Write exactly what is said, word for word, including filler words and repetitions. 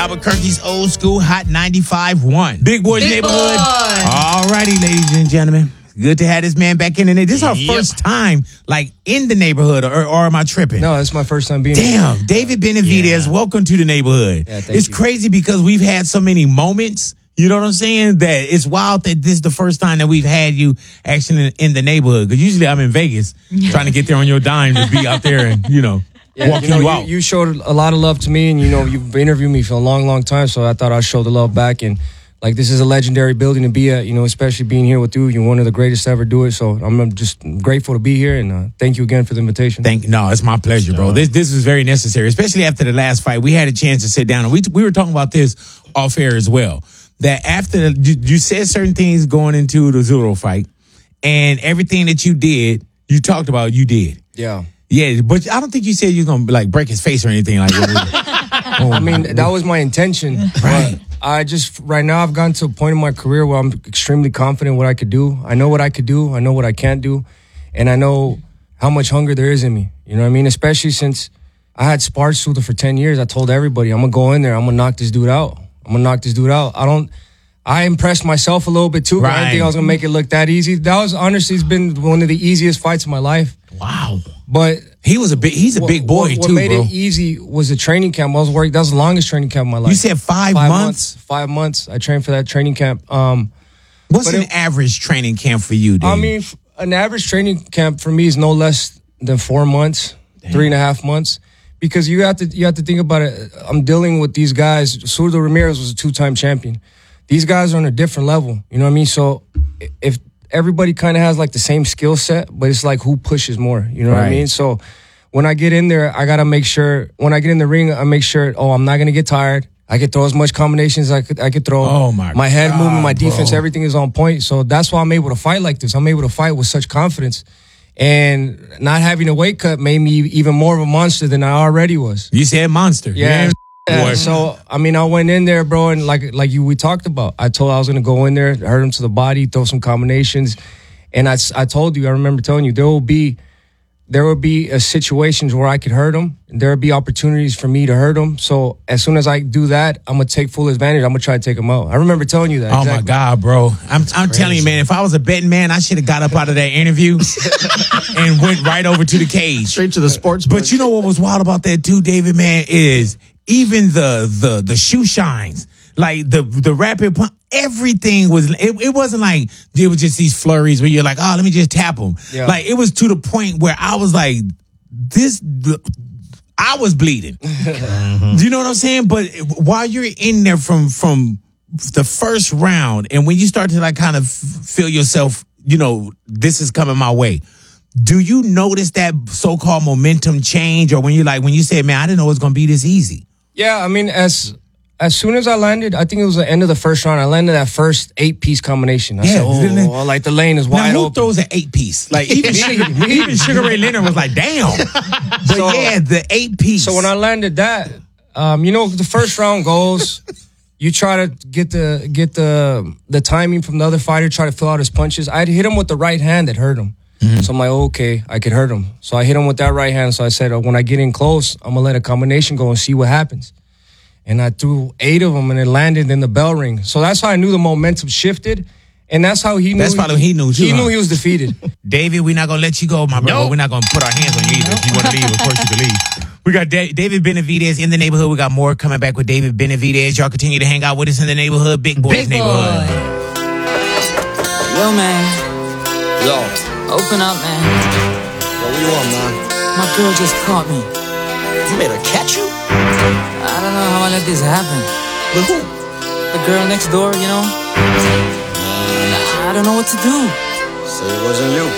Albuquerque's old school Hot ninety-five point one. Big Boys Big Neighborhood. Boy. All righty, ladies and gentlemen. Good to have this man back in the neighborhood. This is our Yep. first time, like, in the neighborhood, or, or am I tripping? No, it's my first time being here. Damn, David Benavidez, Yeah. welcome to the neighborhood. Yeah, thank it's you. crazy because we've had so many moments, you know what I'm saying, that it's wild that this is the first time that we've had you actually in, in the neighborhood. Because usually I'm in Vegas trying to get there on your dime to be out there and, you know, Yeah, walking you, know, you you, out. you showed a lot of love to me, and you know you've interviewed me for a long, long time. So I thought I'd show the love back. And like, this is a legendary building to be at. You know, especially being here with you. You're one of the greatest to ever do it. So I'm just grateful to be here, and uh, thank you again for the invitation. Thank no, it's my pleasure, bro. This this was very necessary, especially after the last fight. We had a chance to sit down, and we we were talking about this off air as well. That after the, you, you said certain things going into the Zuro fight, and everything that you did, you talked about, you did. Yeah. Yeah, but I don't think you said you're gonna like break his face or anything like that. Oh, I mean, that was my intention. Right. But I just, right now, I've gotten to a point in my career where I'm extremely confident what I could do. I know what I could do. I know what I can't do. And I know how much hunger there is in me. You know what I mean? Especially since I had sparred Suda for ten years. I told everybody, I'm going to go in there. I'm going to knock this dude out. I'm going to knock this dude out. I don't, I impressed myself a little bit too. But I didn't Right. think I was going to make it look that easy. That was, honestly, it's been one of the easiest fights of my life. Wow. But He was a big. He's a what- big boy what, what too, made bro. it easy was the training camp. I was working. That was the longest training camp of my life. You said five, months? Five months. I trained for that training camp. Um, What's but an it- average training camp for you, dude? I mean, f- an average training camp for me is no less than four months, three and a half months, because you have to you have to think about it. I'm dealing with these guys. Zurdo Ramirez was a two-time champion. These guys are on a different level. You know what I mean? So i- if everybody kind of has like the same skill set, but it's like who pushes more. You know what I Right. mean? So when I get in there, I gotta make sure. When I get in the ring, I make sure. Oh, I'm not gonna get tired. I can throw as much combinations as I could. I could throw. Oh, my My head God, movement, my defense, bro. everything is on point. So that's why I'm able to fight like this. I'm able to fight with such confidence, and not having a weight cut made me even more of a monster than I already was. You said monster. Yeah. Yeah. Yeah, so I mean, I went in there, bro, and like like you we talked about, I told I was gonna go in there, hurt him to the body, throw some combinations, and I, s- I told you, I remember telling you, there will be there will be uh, situations where I could hurt him. There will be opportunities for me to hurt him. So as soon as I do that, I'm gonna take full advantage. I'm gonna try to take him out. I remember telling you that. Oh exactly. my God, bro! I'm I'm telling you, man. If I was a betting man, I should have got up out of that interview and went right over to the cage. Straight to the sports. But you know what was wild about that too, David, man, is even the the the shoe shines, like the the rapid pump, everything was. It, it wasn't like it was just these flurries where you're like, oh, let me just tap them. Yeah. Like it was to the point where I was like, this. The, I was bleeding. Do you know what I'm saying? But while you're in there from from the first round, and when you start to like kind of feel yourself, you know, this is coming my way. Do you notice that so-called momentum change, or when you like when you say, "Man, I didn't know it was gonna be this easy"? Yeah, I mean, as as soon as I landed, I think it was the end of the first round. I landed that first eight piece combination. I Yeah, said, didn't it? "Oh, like the lane is Now, wide who open." throws an eight piece? Like even Sugar, even Sugar Ray Leonard was like, "Damn!" But So- yeah, the eight piece. So when I landed that, um, you know, the first round goes, you try to get the get the the timing from the other fighter, try to fill out his punches. I'd hit him with the right hand that hurt him. So I'm like, okay, I could hurt him. So I hit him with that right hand. So I said, oh, when I get in close, I'm gonna let a combination go and see what happens. And I threw eight of them, and it landed in the bell ring. So that's how I knew the momentum shifted, and that's how he knew. That's probably he knew too, He huh? knew he was defeated. David, we're not gonna let you go, my brother. Nope. We're not gonna put our hands on you either. If you want to leave, of course you can leave. We got Da- David Benavidez in the neighborhood. We got more coming back with David Benavidez. Y'all continue to hang out with us in the neighborhood, Big Boys Big neighborhood. Boy. Yo, man, Yo, open up, man. yo, what you want, man? My girl just caught me. You made her catch you? I don't know how I let this happen. With who? The girl next door, you know? I don't know what to do. Say it wasn't you.